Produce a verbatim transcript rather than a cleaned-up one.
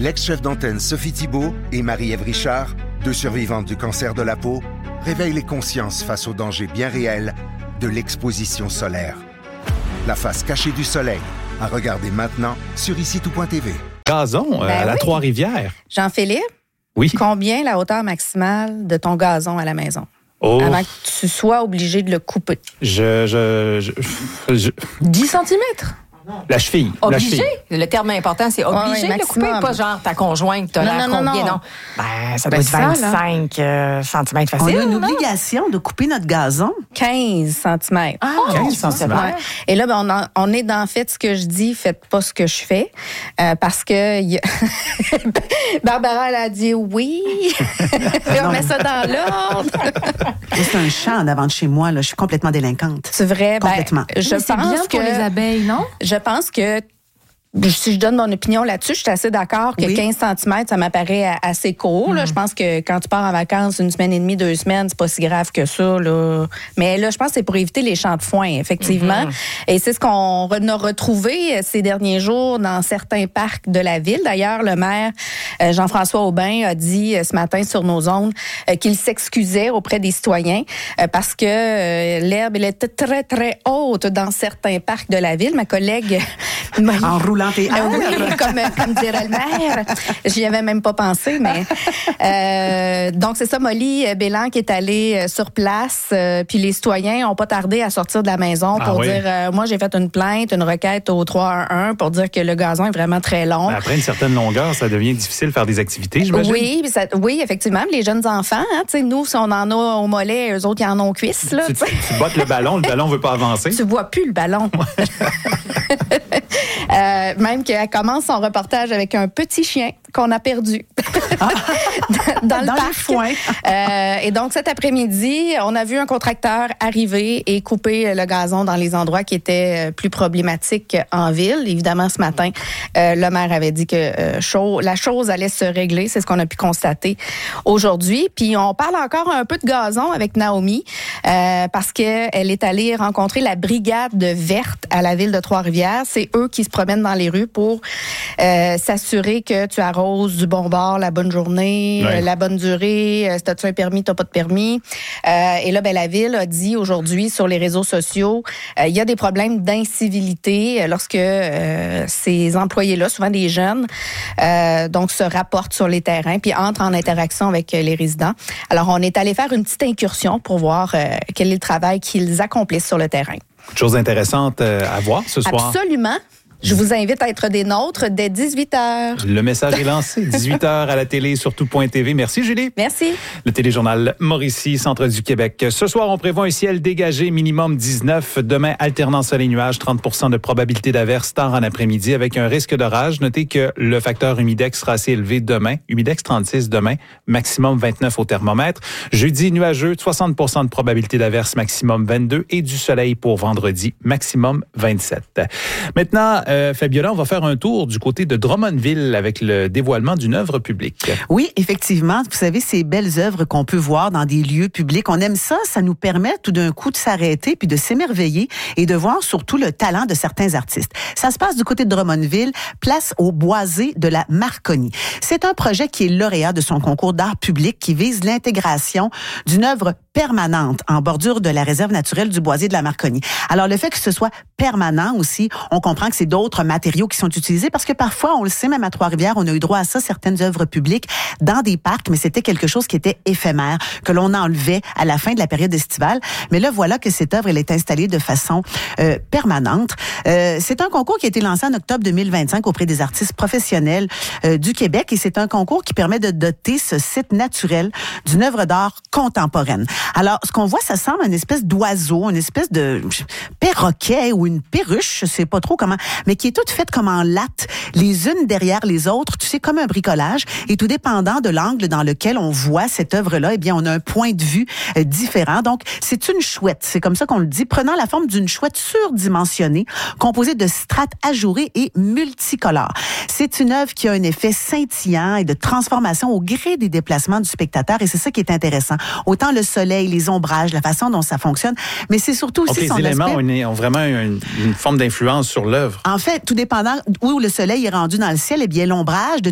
L'ex-chef d'antenne Sophie Thibault et Marie-Ève Richard, deux survivantes du cancer de la peau, réveillent les consciences face aux dangers bien réels de l'exposition solaire. La face cachée du soleil, à regarder maintenant sur ici tout point t v. Gazon euh, Ben à la oui. Trois-Rivières. Jean-Philippe, Oui. combien la hauteur maximale de ton gazon à la maison? Oh, Avant que tu sois obligé de le couper. je, je, je, je- dix centimètres. La cheville. La Obligé. cheville. Le terme important, c'est obligé Ouais, ouais, de le couper. maximum. Pas genre ta conjointe, t'as Non, l'air non, non, combien, non. non? Ben, ça Ben, doit être ça, là. vingt-cinq euh, centimètres On facile. a une non? obligation de couper notre gazon. quinze centimètres. Ah, quinze centimètres. Ouais. Et là, ben, on, en- on est dans faites ce que je dis, faites pas ce que je fais. Euh, parce que y a... Barbara, elle a dit oui. Et on met ça dans l'ordre. Moi, c'est un champ en avant de chez moi. Là. Je suis complètement délinquante. C'est vrai. ben, Complètement. je Mais c'est pense bien que pour les abeilles, non? je pense que si je donne mon opinion là-dessus, je suis assez d'accord que Oui. quinze centimètres, ça m'apparaît a- assez court. Là. Je pense que quand tu pars en vacances une semaine et demie, deux semaines, c'est pas si grave que ça. Là. Mais là, je pense que c'est pour éviter les champs de foin, effectivement. Et c'est ce qu'on re- a retrouvé ces derniers jours dans certains parcs de la ville. D'ailleurs, le maire euh, Jean-François Aubin a dit euh, ce matin sur nos ondes euh, qu'il s'excusait auprès des citoyens euh, parce que euh, l'herbe, elle était très, très haute dans certains parcs de la ville. Ma collègue... m'a- En roulant tes ah oui, airs. comme, comme dirait le maire. J'y avais même pas pensé, mais... Euh, donc, c'est ça, Molly Bélan qui est allée euh, sur place. euh, puis les citoyens ont pas tardé à sortir de la maison Ah pour oui. dire... euh, moi, j'ai fait une plainte, une requête au trois un un pour dire que le gazon est vraiment très long. Après une certaine longueur, ça devient difficile de faire des activités, j'imagine. Oui, puis ça- oui, effectivement. Les jeunes enfants, hein, tu sais, nous, si on en a au mollet, eux autres, ils en ont aux cuisses. Là, Tu, tu sais. tu, tu bottes le ballon, le ballon veut pas avancer. Tu vois plus le ballon. Euh, même qu'elle commence son reportage avec un petit chien qu'on a perdu dans, dans le Dans le parc. foin. Euh, et donc cet après-midi, on a vu un contracteur arriver et couper le gazon dans les endroits qui étaient euh, plus problématiques en ville. Évidemment, ce matin, euh, le maire avait dit que euh, chaud, la chose allait se régler. C'est ce qu'on a pu constater aujourd'hui. Puis on parle encore un peu de gazon avec Naomi euh, parce qu'elle est allée rencontrer la brigade verte à la ville de Trois-Rivières. C'est eux qui se promènent dans les rues pour euh, s'assurer que tu arroses du bon bord la bonne journée, Ouais. euh, la bonne durée, euh, si t'as-tu un permis, t'as pas de permis. Euh, et là, ben, la ville a dit aujourd'hui sur les réseaux sociaux, euh, il y a des problèmes d'incivilité euh, lorsque euh, ces employés-là, souvent des jeunes, euh, donc se rapportent sur les terrains puis entrent en interaction avec euh, les résidents. Alors, on est allé faire une petite incursion pour voir euh, quel est le travail qu'ils accomplissent sur le terrain. Chose intéressante euh, à voir ce soir. Absolument. Je vous invite à être des nôtres dès dix-huit heures. Le message est lancé. dix-huit heures à la télé sur tout point t v. Merci, Julie. Merci. Le téléjournal Mauricie, centre du Québec. Ce soir, on prévoit un ciel dégagé, minimum dix-neuf. Demain, alternance soleil-nuage, trente pour cent de probabilité d'averse tard en après-midi avec un risque d'orage. Notez que le facteur humidex sera assez élevé demain. Humidex trente-six demain, maximum vingt-neuf au thermomètre. Jeudi, nuageux, soixante pour cent de probabilité d'averse, maximum vingt-deux. Et du soleil pour vendredi, maximum vingt-sept. Maintenant, euh, Fabiola, on va faire un tour du côté de Drummondville avec le dévoilement d'une œuvre publique. Oui, effectivement. Vous savez, ces belles œuvres qu'on peut voir dans des lieux publics, on aime ça. Ça nous permet tout d'un coup de s'arrêter puis de s'émerveiller et de voir surtout le talent de certains artistes. Ça se passe du côté de Drummondville, place au Boisé de la Marconi. C'est un projet qui est lauréat de son concours d'art public qui vise l'intégration d'une œuvre permanente en bordure de la réserve naturelle du Boisé de la Marconi. Alors, le fait que ce soit permanent aussi, on comprend que c'est d'autres matériaux qui sont utilisés parce que parfois, on le sait, même à Trois-Rivières, on a eu droit à ça, certaines œuvres publiques dans des parcs, mais c'était quelque chose qui était éphémère, que l'on enlevait à la fin de la période estivale. Mais là, voilà que cette œuvre, elle est installée de façon euh, permanente. Euh, c'est un concours qui a été lancé en octobre deux mille vingt-cinq auprès des artistes professionnels euh, du Québec et c'est un concours qui permet de doter ce site naturel d'une œuvre d'art contemporaine. Alors, ce qu'on voit, ça semble une espèce d'oiseau, une espèce de perroquet ou une perruche, je sais pas trop comment, mais qui est toute faite comme en latte, les unes derrière les autres, tu sais, comme un bricolage. Et tout dépendant de l'angle dans lequel on voit cette œuvre-là, eh bien, on a un point de vue euh, différent. Donc, c'est une chouette, c'est comme ça qu'on le dit, prenant la forme d'une chouette surdimensionnée, composée de strates ajourées et multicolores. C'est une œuvre qui a un effet scintillant et de transformation au gré des déplacements du spectateur, et c'est ça qui est intéressant. Autant le soleil, les ombrages, la façon dont ça fonctionne, mais c'est surtout aussi Donc, son les éléments aspect... ont, une, ont vraiment une, une forme d'influence sur l'œuvre. En fait, tout dépendant où le soleil est rendu dans le ciel, eh bien, l'ombrage de